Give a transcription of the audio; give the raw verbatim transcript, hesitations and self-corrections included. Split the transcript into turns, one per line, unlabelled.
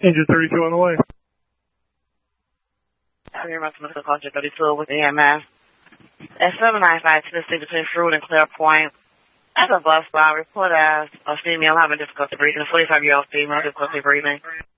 Engine thirty-two on the way.
Very much Mister Culture thirty-two with E M S. At seven nine five Tennessee between Fruit and Clear Point. At a bus stop, report as a female having difficulty breathing, a forty-five-year-old female difficulty breathing.